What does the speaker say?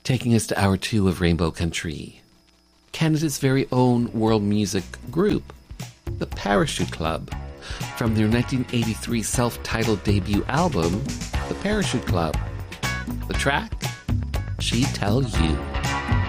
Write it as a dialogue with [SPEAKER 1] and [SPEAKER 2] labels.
[SPEAKER 1] taking us to hour two of Rainbow Country. Canada's very own world music group, the Parachute Club, from their 1983 self-titled debut album, The Parachute Club. The track, She Tell You.